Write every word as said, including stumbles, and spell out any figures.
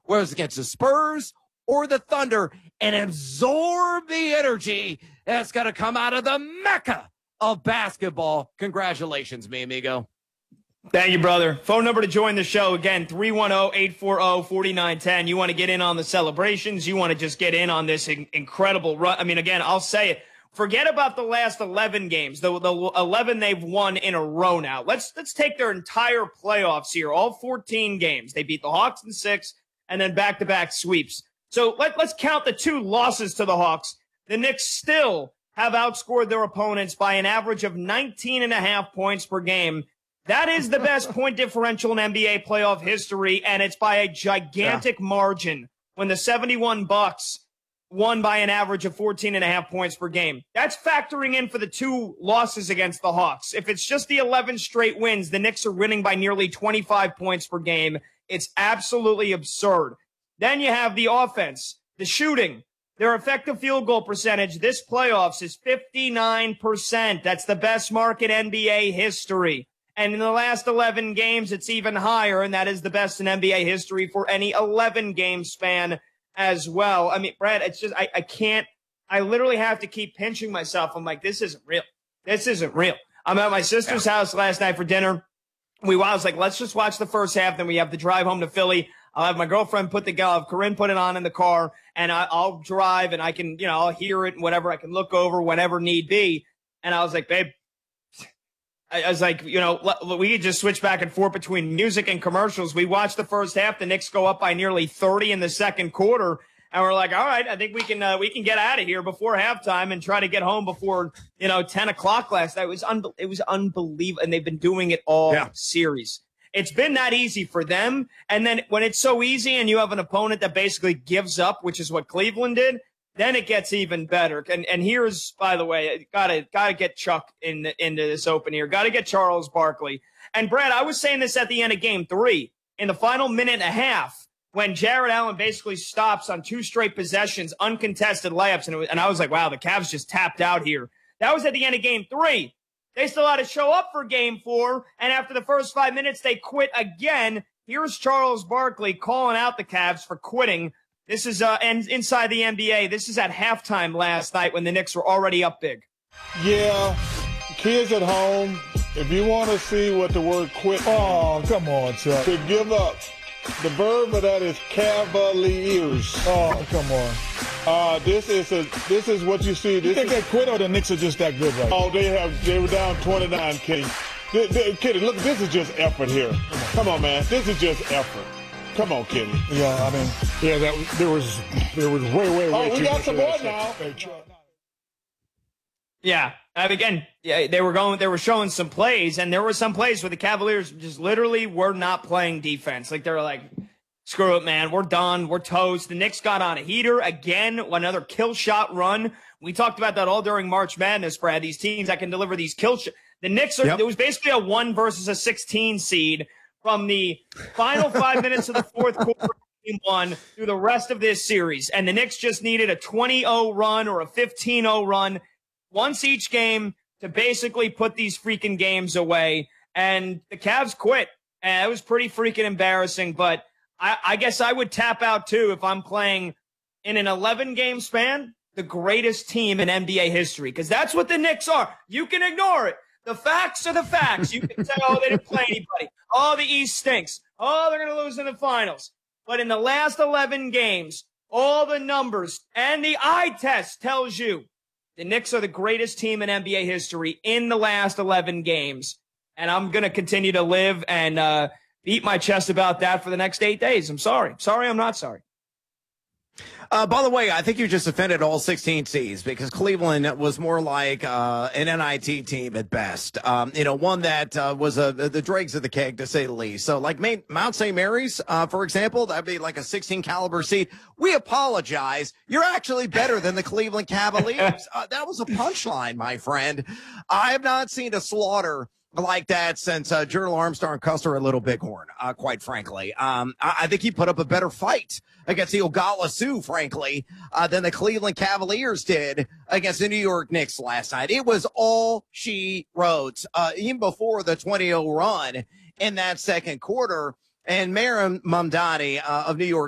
whether it's against the Spurs or the Thunder, and absorb the energy that's going to come out of the Mecca of basketball. Congratulations, mi amigo. Thank you, brother. Phone number to join the show, again, three one zero, eight four zero, four nine one zero. You want to get in on the celebrations. You want to just get in on this in- incredible run. I mean, again, I'll say it. Forget about the last eleven games, the, the eleven they've won in a row now. Let's let's take their entire playoffs here, all fourteen games. They beat the Hawks in six, and then back-to-back sweeps. So let, let's count the two losses to the Hawks. The Knicks still have outscored their opponents by an average of nineteen and a half points per game. That is the best point differential in N B A playoff history, and it's by a gigantic yeah. margin when the seventy-one Bucks won by an average of fourteen and a half points per game. That's factoring in for the two losses against the Hawks. If it's just the eleven straight wins, the Knicks are winning by nearly twenty-five points per game. It's absolutely absurd. Then you have the offense, the shooting. Their effective field goal percentage this playoffs is fifty-nine percent. That's the best mark in N B A history. And in the last eleven games, it's even higher, and that is the best in N B A history for any eleven-game span as well. I mean, Brad, it's just, I, I can't, I literally have to keep pinching myself. I'm like, this isn't real. This isn't real. I'm at my sister's house last night for dinner. We, I was like, let's just watch the first half, then we have to drive home to Philly. I'll have my girlfriend put the, I'll have Corinne put it on in the car, and I, I'll drive, and I can, you know, I'll hear it and whatever. I can look over whenever need be. And I was like, babe, I was like, you know, we could just switch back and forth between music and commercials. We watched the first half. The Knicks go up by nearly thirty in the second quarter. And we're like, all right, I think we can uh, we can get out of here before halftime and try to get home before, you know, ten o'clock last night. It was, un- it was unbelievable. And they've been doing it all yeah. series. It's been that easy for them. And then when it's so easy and you have an opponent that basically gives up, which is what Cleveland did, then it gets even better. And and here's, by the way, gotta gotta get Chuck in the, into this open here. Gotta get Charles Barkley. And Brad, I was saying this at the end of game three, in the final minute and a half, when Jared Allen basically stops on two straight possessions, uncontested layups, and, it was, and I was like, wow, the Cavs just tapped out here. That was at the end of game three. They still had to show up for game four, and after the first five minutes, they quit again. Here's Charles Barkley calling out the Cavs for quitting. This is uh, and inside the N B A. This is at halftime last night when the Knicks were already up big. Yeah, kids at home, if you want to see what the word quit, oh, come on, Chuck. To give up. The verb of that is cavaliers. Oh, come on. Uh, this is a this is what you see. This you think is, they quit or the Knicks are just that good right now? Oh, they have they were down twenty-nine, Kitty. They, they, Kitty, look, this is just effort here. Come on, man. This is just effort. Come on, Kitty. Yeah, I mean, yeah, that there was there was way, way, way. Oh, we too got much some of more that now. stuff. Yeah, and again, yeah, they were going, they were showing some plays, and there were some plays where the Cavaliers just literally were not playing defense. Like they were like, screw it, man, we're done, we're toast. The Knicks got on a heater again, another kill shot run. We talked about that all during March Madness, Brad. These teams that can deliver these kill shots. The Knicks are, yep. It was basically a one versus a sixteen seed from the final five minutes of the fourth quarter of game one through the rest of this series. And the Knicks just needed a twenty oh run or a fifteen oh run once each game to basically put these freaking games away. And the Cavs quit. And it was pretty freaking embarrassing. But I, I guess I would tap out too if I'm playing in an eleven game span, the greatest team in N B A history. Because that's what the Knicks are. You can ignore it. The facts are the facts. You can say, oh, they didn't play anybody. Oh, the East stinks. Oh, they're going to lose in the finals. But in the last eleven games, all the numbers and the eye test tells you the Knicks are the greatest team in N B A history in the last eleven games. And I'm going to continue to live and uh, beat my chest about that for the next eight days. I'm sorry. Sorry, I'm not sorry. Uh, by the way, I think you just offended all sixteen C's because Cleveland was more like uh, an N I T team at best. Um, you know, one that uh, was a, the dregs of the keg, to say the least. So, like Maine, Mount Saint Mary's, uh, for example, that'd be like a sixteen caliber seed. We apologize. You're actually better than the Cleveland Cavaliers. Uh, that was a punchline, my friend. I have not seen a slaughter like that since uh, Gerald Armstrong Custer a little bighorn, uh, quite frankly. Um, I, I think he put up a better fight against the Ogala Sioux, frankly, uh, than the Cleveland Cavaliers did against the New York Knicks last night. It was all she wrote, uh, even before the twenty oh run in that second quarter. And Marin Mamdani uh, of New York